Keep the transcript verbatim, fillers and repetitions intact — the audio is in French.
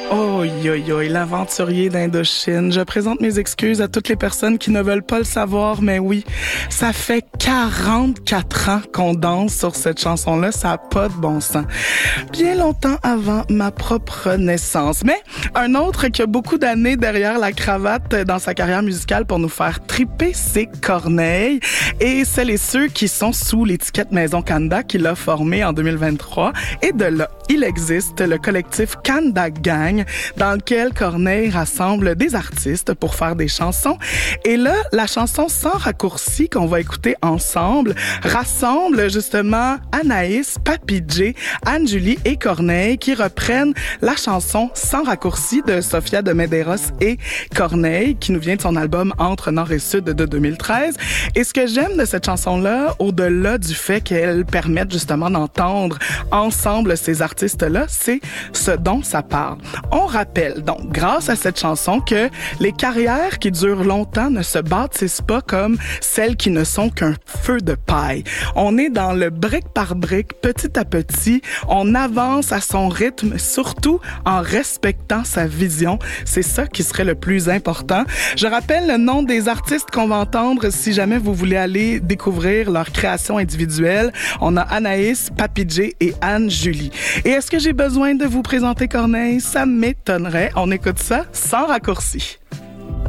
Oh, yo, yo, l'aventurier d'Indochine. Je présente mes excuses à toutes les personnes qui ne veulent pas le savoir, mais oui, ça fait quarante-quatre ans qu'on danse sur cette chanson-là. Ça n'a pas de bon sens. Bien longtemps avant ma propre naissance. Mais un autre qui a beaucoup d'années derrière la cravate dans sa carrière musicale pour nous faire triper, c'est Corneille. Et celles et ceux qui sont sous l'étiquette Maison Kanda qui l'a formé en deux mille vingt-trois. Et de là, il existe le collectif Kanda Gang dans lequel Corneille rassemble des artistes pour faire des chansons. Et là, la chanson Sans raccourci qu'on va écouter ensemble rassemble justement Anaïs, Papy J, Anne-Julie et Corneille qui reprennent la chanson Sans raccourci de Sofia de Medeiros et Corneille qui nous vient de son album Entre Nord et Sud de deux mille treize. Et ce que j'aime de cette chanson-là, au-delà du fait qu'elle permette justement d'entendre ensemble ces artistes-là, c'est ce dont ça parle. On rappelle donc, grâce à cette chanson, que les carrières qui durent longtemps ne se bâtissent pas comme celles qui ne sont qu'un feu de paille. On est dans le brique par brique, petit à petit. On avance à son rythme, surtout en respectant sa vision. C'est ça qui serait le plus important. Je rappelle le nom des artistes qu'on va entendre si jamais vous voulez aller découvrir leur création individuelle. On a Anaïs, Papy J et Anne-Julie. Et est-ce que j'ai besoin de vous présenter Corneille? Ça m'étonnerait. On écoute ça sans raccourci.